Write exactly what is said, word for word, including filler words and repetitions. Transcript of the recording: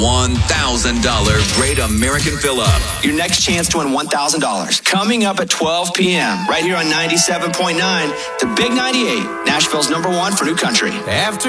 one thousand dollars Great American Fill-Up. Your next chance to win one thousand dollars. Coming up at twelve p.m. right here on ninety-seven point nine, the Big ninety-eight, Nashville's number one for new country. After